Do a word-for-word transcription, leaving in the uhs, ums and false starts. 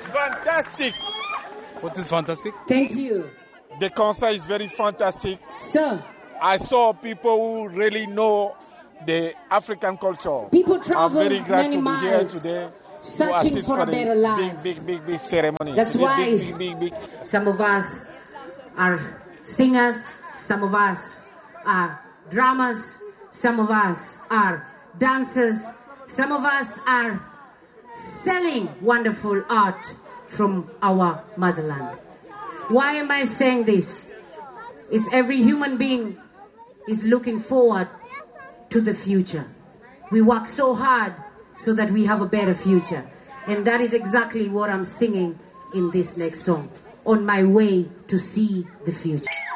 Fantastic. What is fantastic? Thank you. The concert is very fantastic. Sir. I saw people who really know the African culture. People travel I'm very glad many to be miles here today. searching to for a the better life. Big, big, big, big ceremony. That's big, why big, big, big, big. Some of us are singers, some of us are drummers, some of us are dancers, some of us are selling wonderful art from our motherland. Why am I saying this? It's every human being is looking forward to the future. We work so hard so that we have a better future. And that is exactly what I'm singing in this next song. On my way to see the future.